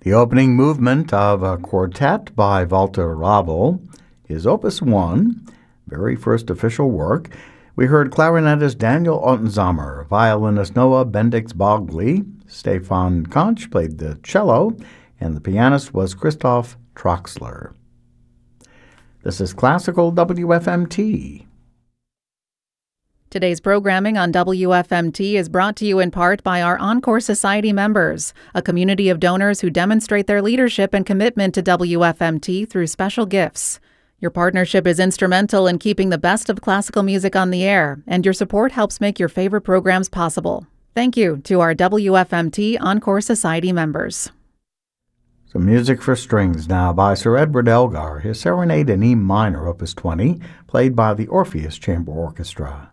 The opening movement of a quartet by Walter Rabel is Opus 1, very first official work. We heard clarinetist Daniel Ottenzamer, violinist Noah Bendix-Bogley, Stefan Konch played the cello, and the pianist was Christoph Troxler. This is Classical WFMT. Today's programming on WFMT is brought to you in part by our Encore Society members, a community of donors who demonstrate their leadership and commitment to WFMT through special gifts. Your partnership is instrumental in keeping the best of classical music on the air, and your support helps make your favorite programs possible. Thank you to our WFMT Encore Society members. Some music for strings now by Sir Edward Elgar, his Serenade in E minor, Opus 20, played by the Orpheus Chamber Orchestra.